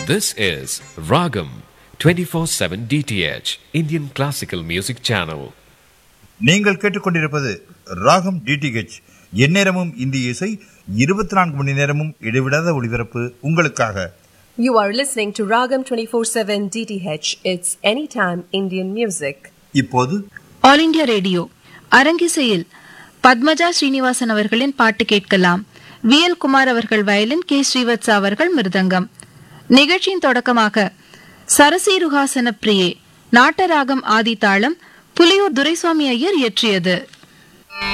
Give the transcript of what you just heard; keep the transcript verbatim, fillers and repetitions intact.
This is Ragam twenty-four seven D T H Indian Classical Music Channel. நீங்கள் கேட்டுக்கொண்டிருப்பது ராகம் DTH. எந்நேரமும் இந்திய இசை, இருபத்தி நான்கு மணி நேரமும் இடைவிடாத ஒளிபரப்பு உங்களுக்காக. You are listening to Ragam twenty-four seven D T H. It's anytime Indian music. இப்போது all India radio அரங்கிசையில் Padmaja Srinivasan அவர்களின் பாட்டு கேட்கலாம். வி எல் குமார் அவர்கள் வயலின், கே ஸ்ரீவத்சா அவர்கள் மிருதங்கம். நிகழ்ச்சியின் தொடக்கமாக சரசீருகாசன பிரியே நாட்டராகம் ஆதி தாளம் புலியூர் துரைசுவாமி ஐயர் இயற்றியது.